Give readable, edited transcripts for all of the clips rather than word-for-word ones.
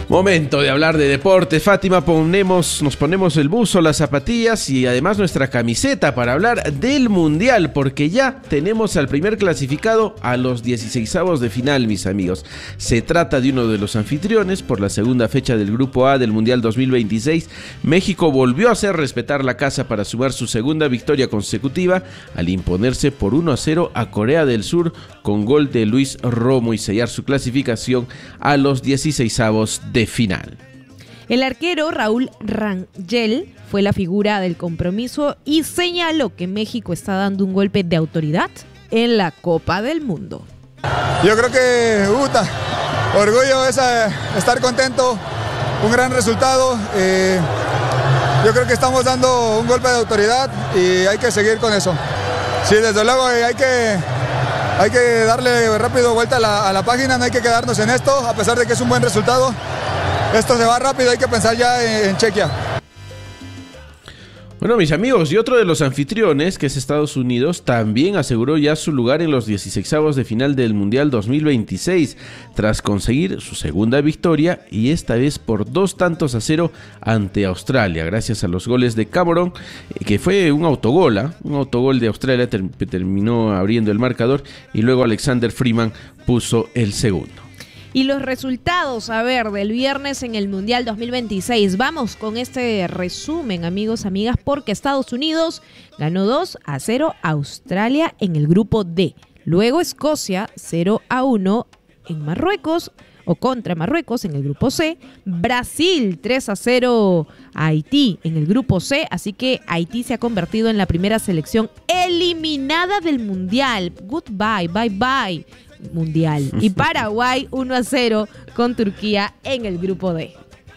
Momento de hablar de deporte. Fátima, nos ponemos el buzo, las zapatillas y además nuestra camiseta para hablar del Mundial, porque ya tenemos al primer clasificado a los 16avos de final, mis amigos. Se trata de uno de los anfitriones por la segunda fecha del Grupo A del Mundial 2026. México volvió a hacer respetar la casa para sumar su segunda victoria consecutiva al imponerse por 1-0 a Corea del Sur con gol de Luis Romo y sellar su clasificación a los 16avos de final. El arquero Raúl Rangel fue la figura del compromiso y señaló que México está dando un golpe de autoridad en la Copa del Mundo. Yo creo que orgullo es estar contento, un gran resultado. Yo creo que estamos dando un golpe de autoridad y hay que seguir con eso. Sí, desde luego hay que darle rápido vuelta a la página, no hay que quedarnos en esto, a pesar de que es un buen resultado. Esto se va rápido, hay que pensar ya en Chequia. Bueno, mis amigos, y otro de los anfitriones, que es Estados Unidos, también aseguró ya su lugar en los 16avos de final del Mundial 2026, tras conseguir su segunda victoria, y esta vez por 2-0 ante Australia, gracias a los goles de Cameron, que fue un autogol de Australia, terminó abriendo el marcador, y luego Alexander Freeman puso el segundo. Y los resultados, del viernes en el Mundial 2026. Vamos con este resumen, amigos, amigas, porque Estados Unidos ganó 2-0 a Australia en el grupo D. Luego Escocia 0-1 en Marruecos o contra Marruecos en el grupo C. Brasil 3-0 a Haití en el grupo C. Así que Haití se ha convertido en la primera selección eliminada del Mundial. Goodbye, bye bye. Mundial. Y Paraguay 1-0 con Turquía en el grupo D.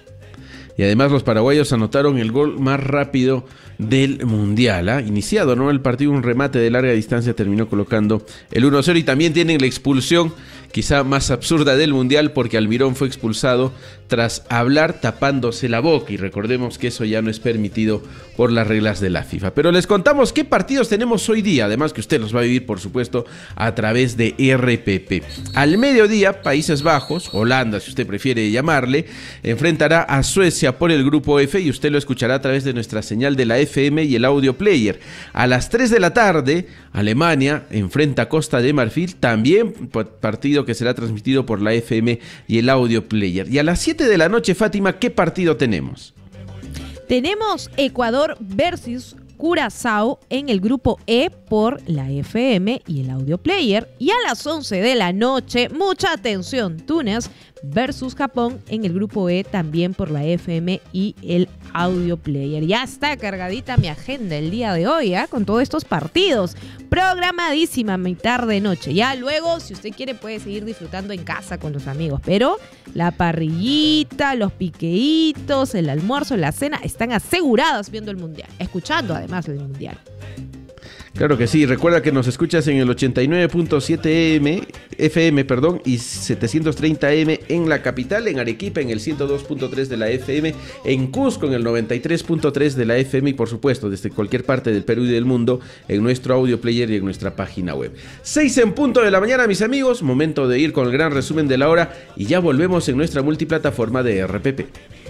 Y además los paraguayos anotaron el gol más rápido del Mundial. Iniciado, ¿no? El partido, un remate de larga distancia terminó colocando el 1-0 y también tienen la expulsión quizá más absurda del Mundial, porque Almirón fue expulsado tras hablar tapándose la boca, y recordemos que eso ya no es permitido por las reglas de la FIFA. Pero les contamos qué partidos tenemos hoy día, además que usted los va a vivir, por supuesto, a través de RPP. Al mediodía, Países Bajos, Holanda, si usted prefiere llamarle, enfrentará a Suecia por el grupo F, y usted lo escuchará a través de nuestra señal de la FM y el audio player. A las 3 de la tarde, Alemania enfrenta a Costa de Marfil, también partido que será transmitido por la FM y el audio player. Y a las 7 de la noche, Fátima, ¿qué partido tenemos? Tenemos Ecuador versus Curazao en el grupo E por la FM y el audio player. Y a las 11 de la noche, mucha atención, Túnez versus Japón en el grupo E también por la FM y el audio player. Ya está cargadita mi agenda el día de hoy, con todos estos partidos. Programadísima mi tarde noche. Ya luego, si usted quiere, puede seguir disfrutando en casa con los amigos. Pero la parrillita, los piqueitos, el almuerzo, la cena están aseguradas viendo el Mundial. Escuchando además el Mundial. Claro que sí, recuerda que nos escuchas en el 89.7 FM y 730 AM en la capital, en Arequipa en el 102.3 de la FM, en Cusco en el 93.3 de la FM y por supuesto desde cualquier parte del Perú y del mundo en nuestro audio player y en nuestra página web. 6:00 de la mañana, mis amigos, momento de ir con el gran resumen de la hora y ya volvemos en nuestra multiplataforma de RPP.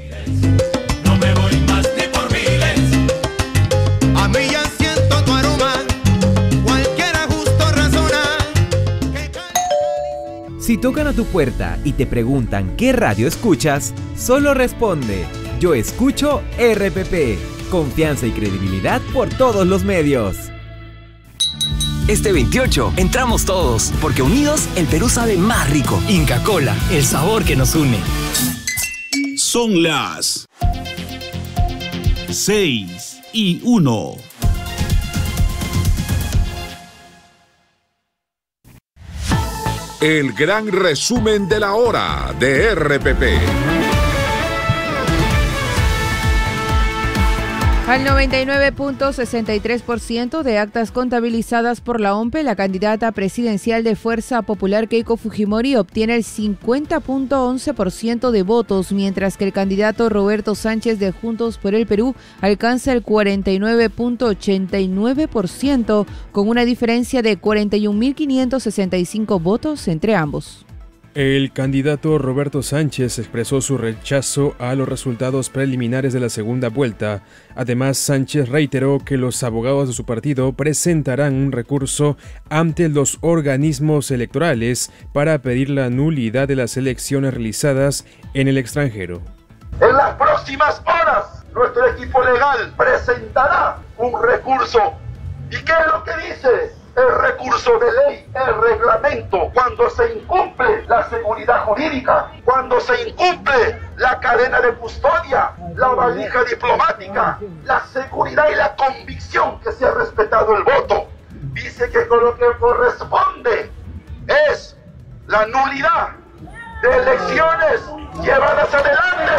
Si tocan a tu puerta y te preguntan qué radio escuchas, solo responde: yo escucho RPP. Confianza y credibilidad por todos los medios. Este 28 entramos todos, porque unidos el Perú sabe más rico. Inca Kola, el sabor que nos une. Son las 6:01. El gran resumen de la hora de RPP. Al 99.63% de actas contabilizadas por la OMPE, la candidata presidencial de Fuerza Popular Keiko Fujimori obtiene el 50.11% de votos, mientras que el candidato Roberto Sánchez de Juntos por el Perú alcanza el 49.89%, con una diferencia de 41.565 votos entre ambos. El candidato Roberto Sánchez expresó su rechazo a los resultados preliminares de la segunda vuelta. Además, Sánchez reiteró que los abogados de su partido presentarán un recurso ante los organismos electorales para pedir la nulidad de las elecciones realizadas en el extranjero. En las próximas horas, nuestro equipo legal presentará un recurso. ¿Y qué es lo que dice el recurso de ley, el reglamento? Cuando se incumple la seguridad jurídica, cuando se incumple la cadena de custodia, la valija diplomática, la seguridad y la convicción que se ha respetado el voto. Dice que con lo que corresponde es la nulidad de elecciones llevadas adelante.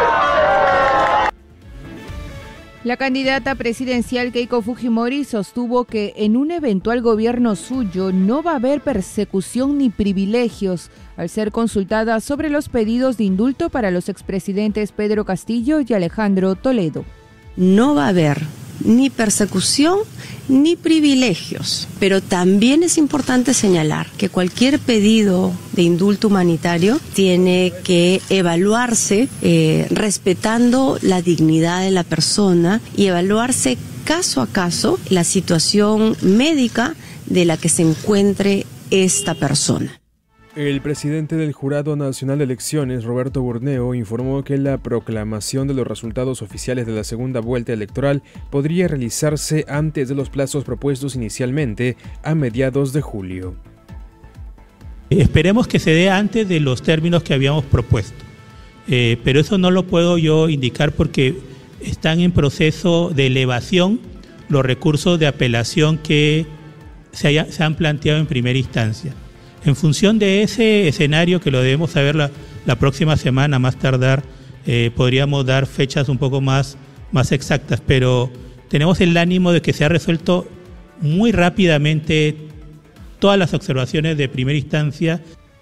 La candidata presidencial Keiko Fujimori sostuvo que en un eventual gobierno suyo no va a haber persecución ni privilegios, al ser consultada sobre los pedidos de indulto para los expresidentes Pedro Castillo y Alejandro Toledo. No va a haber ni persecución ni privilegios, pero también es importante señalar que cualquier pedido de indulto humanitario tiene que evaluarse respetando la dignidad de la persona y evaluarse caso a caso la situación médica de la que se encuentre esta persona. El presidente del Jurado Nacional de Elecciones, Roberto Burneo, informó que la proclamación de los resultados oficiales de la segunda vuelta electoral podría realizarse antes de los plazos propuestos inicialmente a mediados de julio. Esperemos que se dé antes de los términos que habíamos propuesto, pero eso no lo puedo yo indicar porque están en proceso de elevación los recursos de apelación que se han planteado en primera instancia. En función de ese escenario, que lo debemos saber la próxima semana, más tardar, podríamos dar fechas un poco más exactas, pero tenemos el ánimo de que se ha resuelto muy rápidamente todas las observaciones de primera instancia.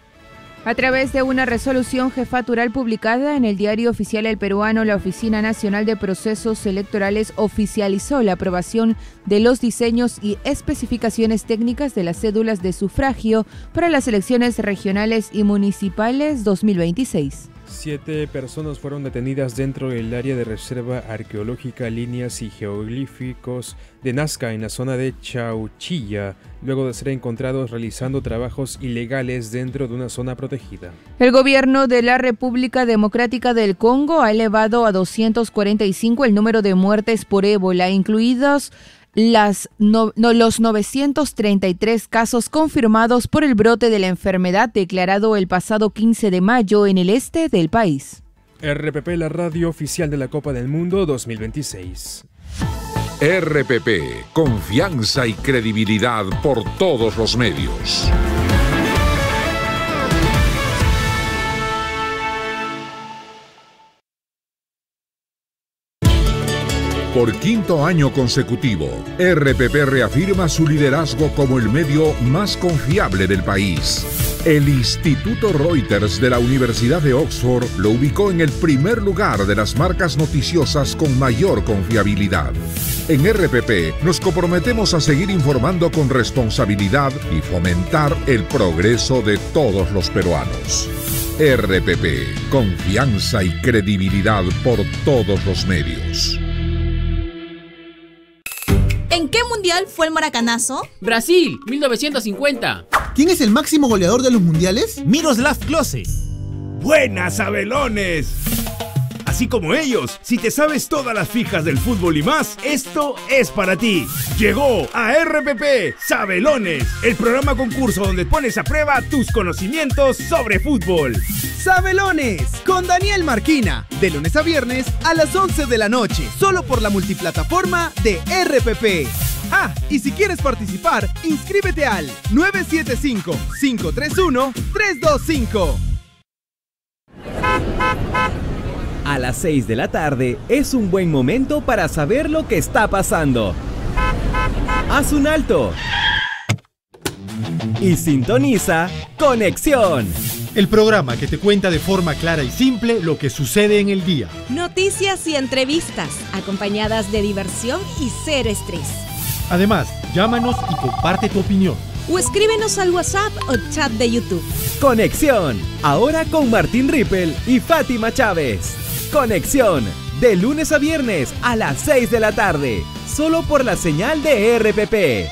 A través de una resolución jefatural publicada en el Diario Oficial El Peruano, la Oficina Nacional de Procesos Electorales oficializó la aprobación de los diseños y especificaciones técnicas de las cédulas de sufragio para las elecciones regionales y municipales 2026. 7 personas fueron detenidas dentro del área de reserva arqueológica Líneas y Geoglíficos de Nazca en la zona de Chauchilla, luego de ser encontrados realizando trabajos ilegales dentro de una zona protegida. El gobierno de la República Democrática del Congo ha elevado a 245 el número de muertes por ébola, incluidos los 933 casos confirmados por el brote de la enfermedad declarado el pasado 15 de mayo en el este del país. RPP, la radio oficial de la Copa del Mundo 2026. RPP, confianza y credibilidad por todos los medios. Por quinto año consecutivo, RPP reafirma su liderazgo como el medio más confiable del país. El Instituto Reuters de la Universidad de Oxford lo ubicó en el primer lugar de las marcas noticiosas con mayor confiabilidad. En RPP nos comprometemos a seguir informando con responsabilidad y fomentar el progreso de todos los peruanos. RPP, confianza y credibilidad por todos los medios. ¿En qué mundial fue el maracanazo? Brasil, 1950. ¿Quién es el máximo goleador de los mundiales? Miroslav Klose. ¡Buenas, Sabelones! Así como ellos, si te sabes todas las fijas del fútbol y más, esto es para ti. Llegó a RPP Sabelones, el programa concurso donde pones a prueba tus conocimientos sobre fútbol. Sabelones, con Daniel Marquina, de lunes a viernes a las 11 de la noche, solo por la multiplataforma de RPP. Ah, y si quieres participar, inscríbete al 975-531-325. A las 6 de la tarde es un buen momento para saber lo que está pasando. Haz un alto y sintoniza Conexión, el programa que te cuenta de forma clara y simple lo que sucede en el día. Noticias y entrevistas, acompañadas de diversión y cero estrés. Además, llámanos y comparte tu opinión. O escríbenos al WhatsApp o chat de YouTube. Conexión, ahora con Martín Rippel y Fátima Chávez. Conexión, de lunes a viernes a las 6 de la tarde, solo por la señal de RPP.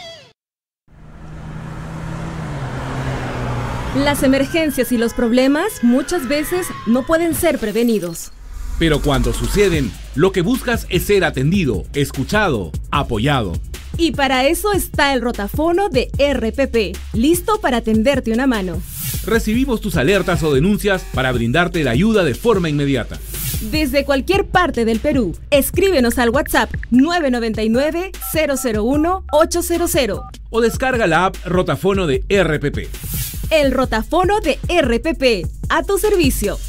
Las emergencias y los problemas muchas veces no pueden ser prevenidos. Pero cuando suceden, lo que buscas es ser atendido, escuchado, apoyado. Y para eso está el rotafono de RPP, listo para tenderte una mano. Recibimos tus alertas o denuncias para brindarte la ayuda de forma inmediata. Desde cualquier parte del Perú, escríbenos al WhatsApp 999-001-800 o descarga la app Rotafono de RPP. El rotafono de RPP, a tu servicio.